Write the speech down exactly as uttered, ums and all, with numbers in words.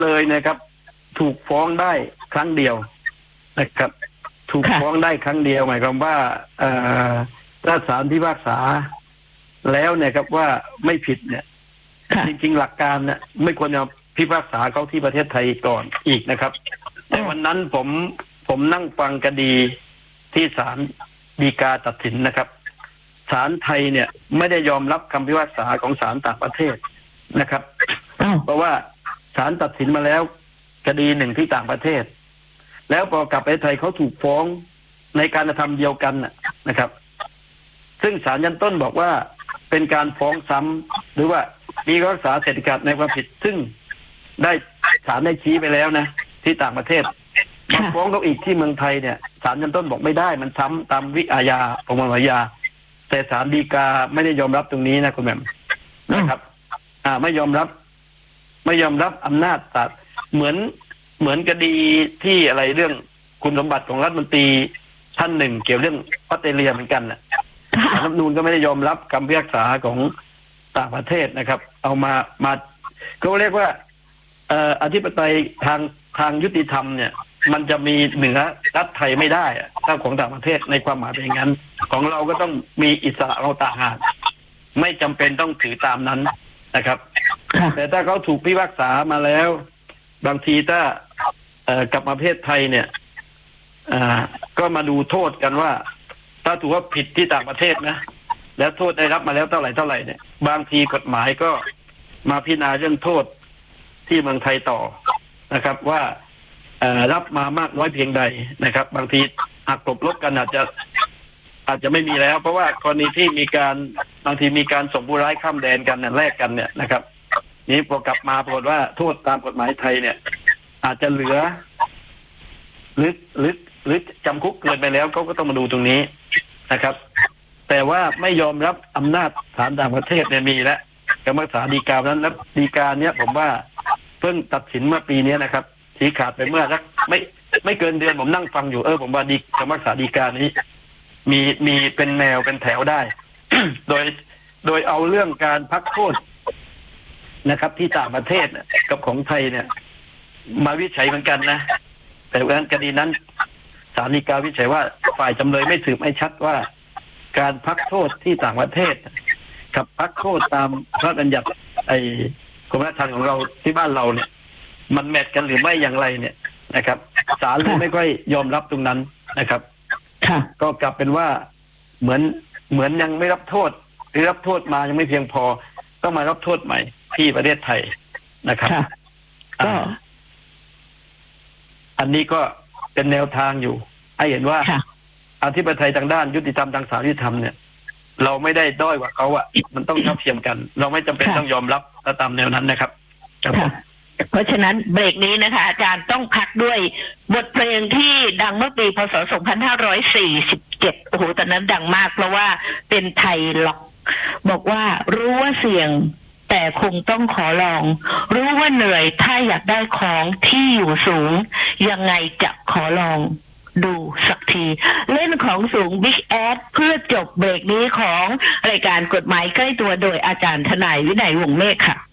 เลยนะครับถูกฟ้องได้ครั้งเดียวนะครับ ถูกฟ้องได้ครั้งเดียวหมายความว่าถ้าศาลพิพากษาแล้วเนี่ยครับว่าไม่ผิดเนี่ยจริงๆหลักการเนี่ยไม่ควรจะพิพากษาเขาที่ประเทศไทยก่อนอีกนะครับแต่วันนั้นผมผมนั่งฟังคดีที่ศาลฎีกาตัดสินนะครับศาลไทยเนี่ยไม่ได้ยอมรับคำพิพากษาของศาลต่างประเทศนะครับเพราะว่าศาลตัดสินมาแล้วคดีหนึ่งที่ต่างประเทศแล้วพอกลับไปไทยเขาถูกฟ้องในการกระทำเดียวกันนะครับซึ่งศาลชั้นต้นบอกว่าเป็นการฟ้องซ้ำหรือว่ามีรักษาเศรษฐกิจในความผิดซึ่งได้ศาลได้ชี้ไปแล้วนะที่ต่างประเทศมาฟ้องเขาอีกที่เมืองไทยเนี่ยศาลชั้นต้นบอกไม่ได้มันซ้ำตามวิอาญาประมวลอาญาแต่ศาลฎีกาไม่ได้ยอมรับตรงนี้นะคุณแม่นะครับ อ่าไม่ยอมรับไม่ยอมรับอำนาจศาลเหมือนเหมือนคดีที่อะไรเรื่องคุณสมบัติของรัฐมนตรีท่านหนึ่งเกี่ยวเรื่องออสเตรเลียเหมือนกันนะรัฐธรรมนูญก็ไม่ได้ยอมรับคำพิพากษาของต่างประเทศนะครับเอามามาเขาเรียกว่าเอ่ออธิปไตยทางทางยุติธรรมเนี่ยมันจะมีเหนือรัฐไทยไม่ได้ถ้าของต่างประเทศในความหมายเป็นอย่างนั้นของเราก็ต้องมีอิสระเราต่างหากไม่จำเป็นต้องถือตามนั้นนะครับแต่ถ้าเขาถูกพิพากษามาแล้วบางทีถ้าเอ่อกลับมาประเทศไทยเนี่ยอ่าก็มาดูโทษกันว่าถ้าถือว่าผิดที่ต่างประเทศนะแล้วโทษได้รับมาแล้วเท่าไหร่เท่าไหร่เนี่ยบางทีกฎหมายก็มาพิจารณาเรื่องโทษที่เมืองไทยต่อนะครับว่ารับมามากน้อยเพียงใดนะครับบางทีหักกลบลบกันอาจจะอาจจะไม่มีแล้วเพราะว่ากรณีที่มีการบางทีมีการส่งผู้ร้ายข้ามแดนกันเนี่ยแลกกันเนี่ยนะครับนี้พอกลับมาปรากฏว่าโทษตามกฎหมายไทยเนี่ยอาจจะเหลือหรือหรือหรือจำคุกเกินไปแล้วเขาก็ต้องมาดูตรงนี้นะครับแต่ว่าไม่ยอมรับอำนาจศาลต่างประเทศเนี่ยมีแล้วกรรมศาลฎีกานั้นแล้วฎีกาเนี้ยผมว่าเพิ่งตัดสินเมื่อปีนี้นะครับชี้ขาดไปเมื่อสักไม่ไม่เกินเดือนผมนั่งฟังอยู่เออผมว่าดีกรรมศาลฎีกานี้มีมีเป็นแนวเป็นแถวได้ โดยโดยเอาเรื่องการพักโทษนะครับที่ต่างประเทศกับของไทยเนี่ยมาวิจัยเหมือนกันนะแต่ว่าคดีนั้นศาลฎีกาวิจัยว่าฝ่ายจำเลยไม่สืบให้ชัดว่าการพักโทษที่ต่างประเทศกับพักโทษตามพระบัญญัติไอ้กรมราชทัณฑ์ของเราที่บ้านเราเนี่ยมันแมทกันหรือไม่อย่างไรเนี่ยนะครับศาลเลยไม่ค่อยยอมรับตรงนั้นนะครับก็กลับเป็นว่าเหมือนเหมือนยังไม่รับโทษหรือรับโทษมายังไม่เพียงพอต้องมารับโทษใหม่ที่ประเทศไทยนะครับก็อันนี้ก็เป็นแนวทางอยู่ให้เห็นว่าอธิปไตยทางด้านยุติธรรมทางศาลยุติธรรมเนี่ยเราไม่ได้ด้อยกว่าเขาอ่ะมันต้องเท่าเทียมกันเราไม่จำเป็นต้องยอมรับตามแนวนั้นนะครับเพราะฉะนั้นเบรกนี้นะคะอาจารย์ต้องพักด้วยบทเพลงที่ดังเมื่อปีพ.ศ. สองพันห้าร้อยสี่สิบเจ็ดโอ้โหตอนนั้นดังมากเพราะว่าเป็นไทยล็อกบอกว่ารู้ว่าเสี่ยงแต่คงต้องขอลองรู้ว่าเหนื่อยถ้าอยากได้ของที่อยู่สูงยังไงจะขอลองดูสักทีเล่นของสูง Big Ad เพื่อจบเบรกนี้ของรายการกฎหมายใกล้ตัวโดยอาจารย์ทนายวินัยวงศ์เมฆค่ะ